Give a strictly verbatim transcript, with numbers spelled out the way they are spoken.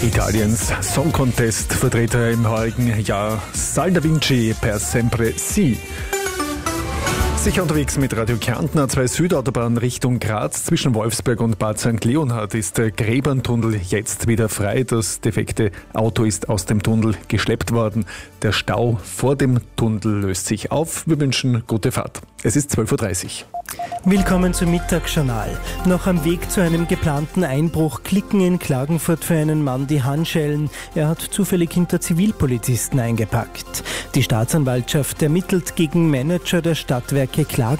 Italiens Song Contest Vertreter im heurigen Jahr Sal da Vinci per sempre si. Sicher unterwegs mit Radio Kärnten, A zwei Südautobahn Richtung Graz. Zwischen Wolfsberg und Bad Sankt Leonhard ist der Gräberntunnel jetzt wieder frei. Das defekte Auto ist aus dem Tunnel geschleppt worden. Der Stau vor dem Tunnel löst sich auf. Wir wünschen gute Fahrt. Es ist zwölf Uhr dreißig. Willkommen zum Mittagsjournal. Noch am Weg zu einem geplanten Einbruch klicken in Klagenfurt für einen Mann die Handschellen. Er hat zufällig hinter Zivilpolizisten eingepackt. Die Staatsanwaltschaft ermittelt gegen Manager der Stadtwerke Klagenfurt.